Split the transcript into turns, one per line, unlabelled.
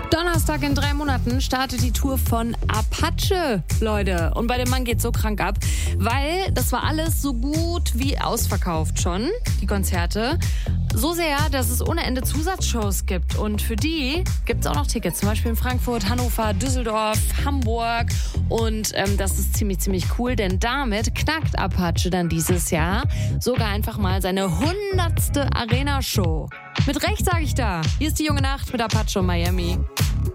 Donnerstag in 3 Monaten startet die Tour von Apache, Leute. Und bei dem Mann geht's so krank ab, weil das war alles so gut wie ausverkauft schon, die Konzerte. So sehr, dass es ohne Ende Zusatzshows gibt. Und für die gibt's auch noch Tickets, zum Beispiel in Frankfurt, Hannover, Düsseldorf, Hamburg. Und das ist ziemlich cool, denn damit knackt Apache dann dieses Jahr sogar einfach mal seine 100. Arena-Show. Mit Recht sage ich da. Hier ist die junge Nacht mit Apache und Miami.